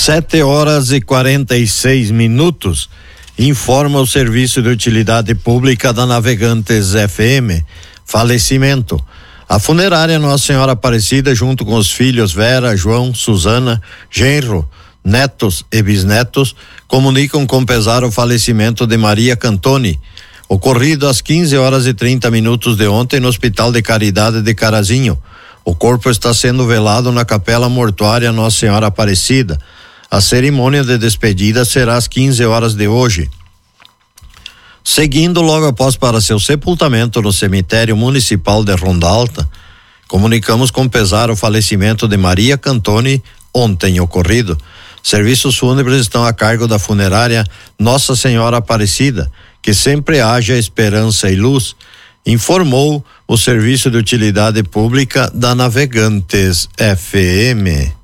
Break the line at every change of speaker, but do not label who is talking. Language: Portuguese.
7h46, informa o Serviço de Utilidade Pública da Navegantes FM. Falecimento. A funerária Nossa Senhora Aparecida, junto com os filhos Vera, João, Suzana, genro, netos e bisnetos, comunicam com pesar o falecimento de Maria Cantoni, ocorrido às 15h30 de ontem no Hospital de Caridade de Carazinho. O corpo está sendo velado na Capela Mortuária Nossa Senhora Aparecida. A cerimônia de despedida será às 15h de hoje. Seguindo logo após para seu sepultamento no cemitério municipal de Ronda Alta, comunicamos com pesar o falecimento de Maria Cantoni, ontem ocorrido. Serviços fúnebres estão a cargo da funerária Nossa Senhora Aparecida, que sempre haja esperança e luz, informou o Serviço de Utilidade Pública da Navegantes FM.